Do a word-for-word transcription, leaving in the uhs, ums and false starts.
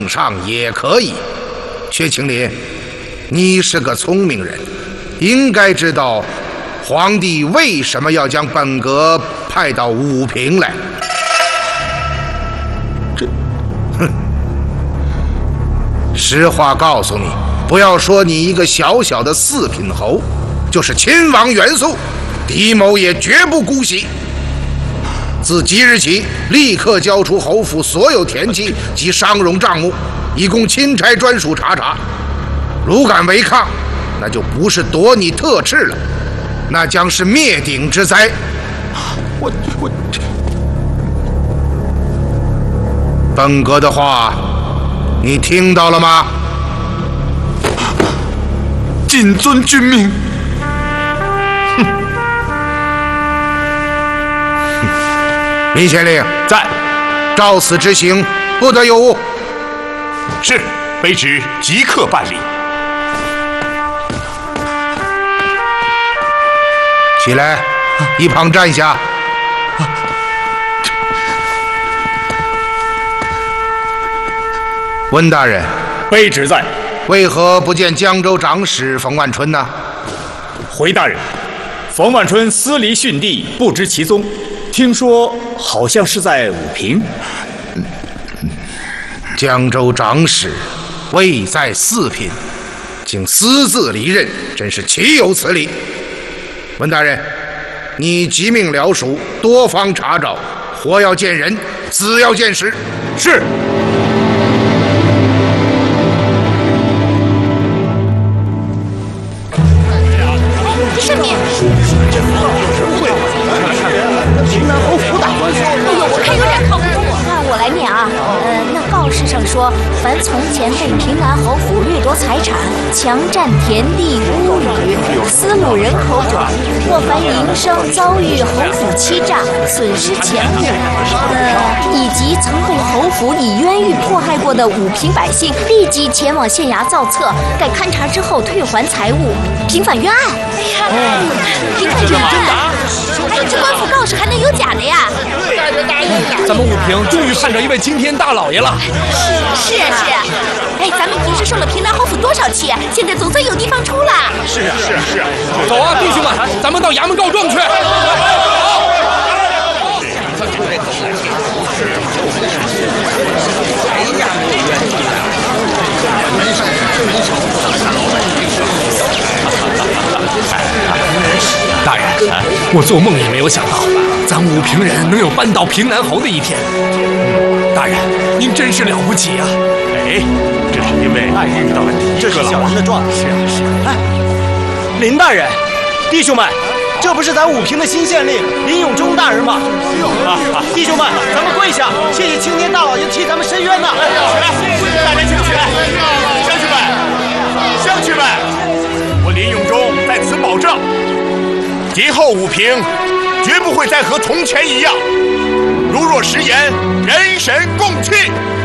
上也可以。薛青林，你是个聪明人，应该知道皇帝为什么要将本阁派到武平来。这，哼，实话告诉你，不要说你一个小小的四品侯，就是亲王元素，狄某也绝不姑息。自即日起，立刻交出侯府所有田契及商容账目，以供钦差专属查查。如敢违抗，那就不是夺你特敕了，那将是灭顶之灾。 我我这， 本阁的话，你听到了吗？ 谨遵君命。 林县令在， 照此执行，不得有误。 是，卑职即刻办理。 起来，一旁站下。温大人， 卑职在。 为何不见江州长史冯万春呢？ 回大人，冯万春私离殉地，不知其踪。听说好像是在武平。 江州长史位在四品，竟私自离任，真是岂有此理！温大人，你急命僚属多方查找，活要见人，死要见尸。 是。 圣命。平南侯府打官司，哎呦，我看有点靠不住。那我来念啊，呃，那告示上说，凡从前被平南侯府掠夺财产、强占田地、屋宇、私募人口者，或凡营生遭遇侯府欺诈、损失钱物，呃，以及曾被侯府以冤狱迫害过的武平百姓，立即前往县衙造册，待勘察之后退还财物，平反冤案。哎呀，平反冤案！哎，这官府告示还能有假的呀？ 咱们武平终于盼着一位惊天大老爷了。 是啊是啊，哎，咱们平时受了平南侯府多少气，现在总算有地方出了。 是啊是啊是啊， 走啊，弟兄们，咱们到衙门告状去。大人，我做梦也没有想到，咱武平人能有扳倒平南侯的一天。大人，您真是了不起啊！ 哎，这是因为爱遇到了你这个小人的状。 是啊是啊。 哎，林大人，弟兄们，这不是咱武平的新县令林永忠大人吗？啊啊！弟兄们，咱们跪下，谢谢青天大老爷替咱们申冤呐！ 来，大家请起来，乡亲们，乡亲们，我林永忠在此保证，今后武平绝不会再和从前一样，如若食言，人神共弃。